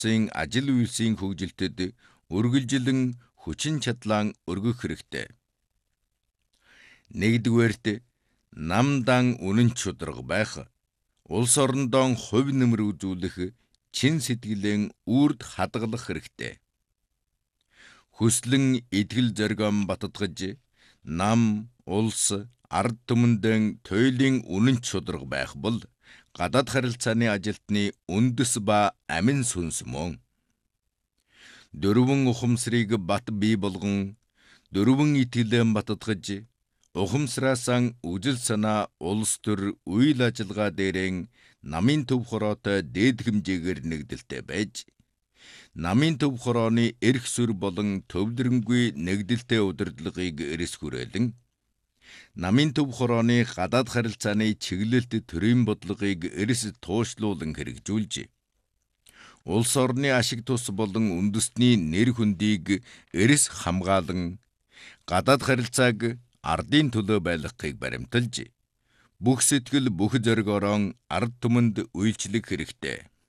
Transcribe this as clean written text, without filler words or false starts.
ажил үйлсийн хөгжилтэд үргэлжилэн хүчин чадлаа өргөх хэрэгтэй. Нэгдүгээрт намдан үнэн чудраг байх, улс орондоо хувь нэмэр үзүүлэх, чин сэтгэлэн үрд хадгалах хэрэгтэй. Хүслэн итгэл зоригом баттгаж, нам, улс, ард түмэндэн туйлын үнэн чудраг байх бол гадаад харилцааны ажилтны үндэс ба амин сүнс мөн. Дөрвөн ухамсарыг бат бий болгон, дөрвөн итгэлэн баттгаж, ухамсараасан үжил санаа улс төр үйл ажиллагаа дээрэн намын төв хороотой дээд хэмжээгээр нэгдэлтэй байж, намын төв хорооны эрх сүр болон төвлөрөнгүй нэгдэлтэй удирдлагыг эрс хүрээлэн, намын төв хорооны гадаад харилцааны чиглэлт төрийн бодлогыг эрс туушлуулан хэрэгжүүлж, улс орны ашиг тус болон үндэсний нэр хүндийг эрс хамгаалан, гадаад харилцааг ардын төлөө байлгахыг баримталж, бүх сэтгэл бүх зоригоороо ард түмэнд үйлчлэх хэрэгтэй.